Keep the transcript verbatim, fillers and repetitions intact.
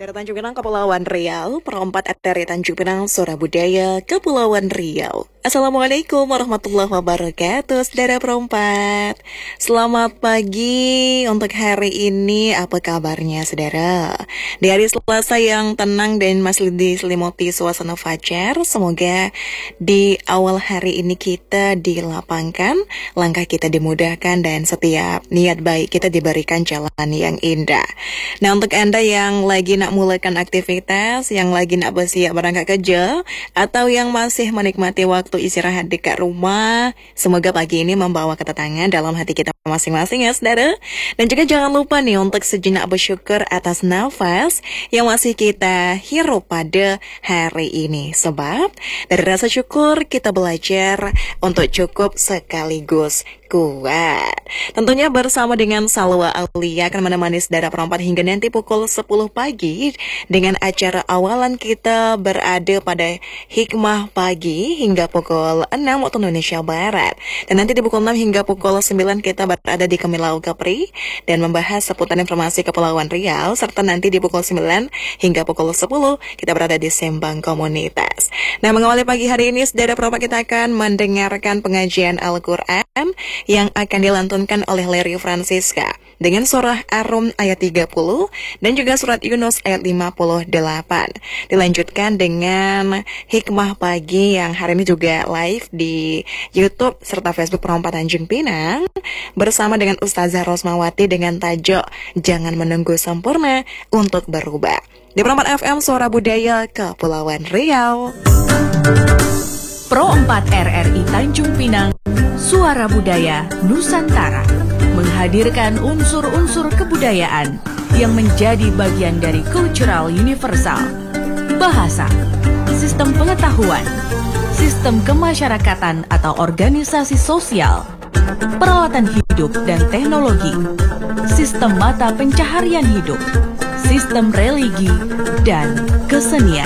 Dari Tanjung Pinang, Kepulauan Riau, perempat dari Tanjung Pinang, Suara Budaya, Kepulauan Riau. Assalamualaikum warahmatullahi wabarakatuh, saudara perempat. Selamat pagi untuk hari ini, apa kabarnya saudara? Di hari Selasa yang tenang dan masih diselimuti suasana fajar, semoga di awal hari ini kita dilapangkan, langkah kita dimudahkan, dan setiap niat baik kita diberikan jalan yang indah. Nah, untuk Anda yang lagi nak mulakan aktivitas, yang lagi nak bersiap berangkat kerja, atau yang masih menikmati waktu istirahat dekat rumah, semoga pagi ini membawa ketenangan dalam hati kita masing-masing ya saudara. Dan juga jangan lupa nih untuk sejenak bersyukur atas nafas yang masih kita hirup pada hari ini. Sebab dari rasa syukur kita belajar untuk cukup sekaligus kuat. Tentunya bersama dengan Salwa Aulia akan menemani saudara perempat hingga nanti pukul sepuluh pagi dengan acara awalan kita berada pada Hikmah Pagi hingga pukul enam waktu Indonesia Barat. Dan nanti di pukul enam hingga pukul sembilan kita berada di Kemilau Kepri dan membahas seputar informasi Kepulauan Riau, serta nanti di pukul sembilan hingga pukul sepuluh kita berada di Sembang Komunitas. Nah, mengawali pagi hari ini saudara perempat kita akan mendengarkan pengajian Al-Quran yang akan dilantunkan oleh Leri Francisca dengan surah Ar-Rum ayat tiga puluh dan juga surat Yunus ayat lima puluh delapan. Dilanjutkan dengan Hikmah Pagi yang hari ini juga live di YouTube serta Facebook Perempat Tanjung Pinang bersama dengan Ustazah Rosmawati dengan tajuk Jangan Menunggu Sempurna untuk Berubah. Di Perempat F M Suara Budaya Kepulauan Riau. Pro empat R R I Tanjung Pinang, Suara Budaya Nusantara, menghadirkan unsur-unsur kebudayaan yang menjadi bagian dari cultural universal. Bahasa, sistem pengetahuan, sistem kemasyarakatan atau organisasi sosial, peralatan hidup dan teknologi, sistem mata pencaharian hidup, sistem religi, dan kesenian.